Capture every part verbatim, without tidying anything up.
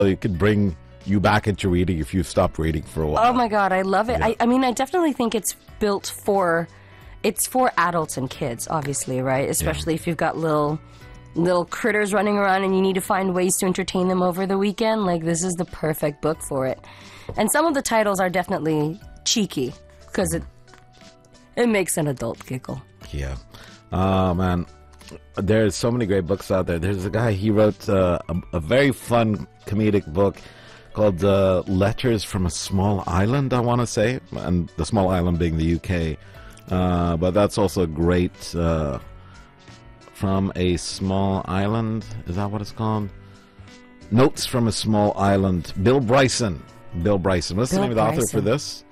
it could bring you back into reading if you stopped reading for a while. Oh my God, I love it. Yeah. I, I mean, I definitely think it's built for, it's for adults and kids, obviously, right? Especially Yeah. if you've got little, little critters running around and you need to find ways to entertain them over the weekend. Like, this is the perfect book for it. And some of the titles are definitely cheeky because it, it makes an adult giggle. Yeah. Oh, man. There's so many great books out there. There's a guy, he wrote uh, a, a very fun comedic book called uh, Letters from a Small Island, I want to say. And the small island being the U K. Uh, but that's also great. Uh, from a Small Island. Is that what it's called? Notes from a Small Island. Bill Bryson. Bill Bryson. What's Bill the name of the author Bryson. for this?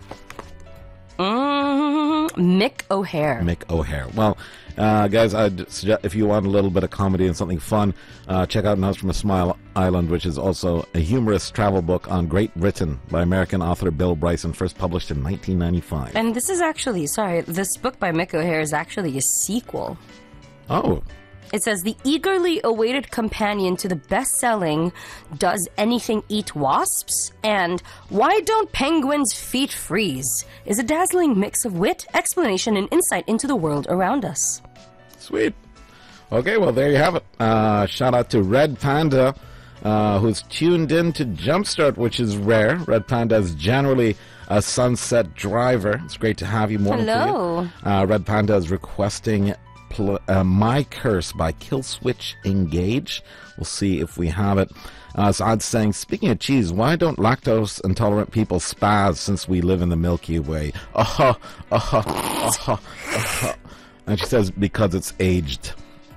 Mm, Mick O'Hare. Mick O'Hare. Well, uh, guys, I'd suggest if you want a little bit of comedy and something fun, uh, check out Notes from a Small Island, which is also a humorous travel book on Great Britain by American author Bill Bryson, first published in nineteen ninety-five. And this is actually, sorry, this book by Mick O'Hare is actually a sequel. Oh. It says, the eagerly awaited companion to the best-selling Does Anything Eat Wasps? And Why Don't Penguins' Feet Freeze? Is a dazzling mix of wit, explanation, and insight into the world around us. Sweet. Okay, well, there you have it. Uh, shout out to Red Panda, uh, who's tuned in to Jumpstart, which is rare. Red Panda is generally a Sunset driver. It's great to have you. Morning to Hello. you. Uh, Red Panda is requesting pl- uh, My Curse by Killswitch Engage. We'll see if we have it. Uh, so I'm saying, speaking of cheese, why don't lactose intolerant people spaz since we live in the Milky Way? Uh-huh, uh-huh, uh-huh, uh-huh. And she says, because it's aged.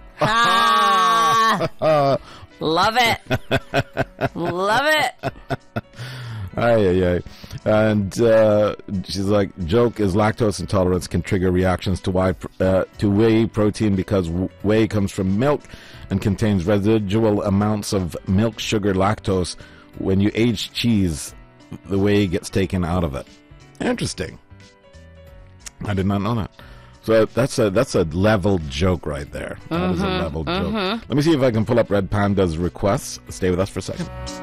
Ah, love it. Love it. Ay, ay, ay. And uh, she's like, joke is lactose intolerance can trigger reactions to whey, uh, to whey protein because whey comes from milk and contains residual amounts of milk, sugar, lactose. When you age cheese, the whey gets taken out of it. Interesting. I did not know that. So that's a that's a level joke right there. That is a level joke. Let me see if I can pull up Red Panda's requests. Stay with us for a second.